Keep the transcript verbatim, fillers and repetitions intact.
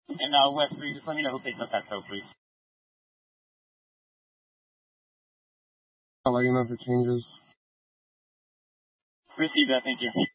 And uh, Wes, will you just let me know who picked up that tow, please? I'll let you know if it changes. Receive that, thank you.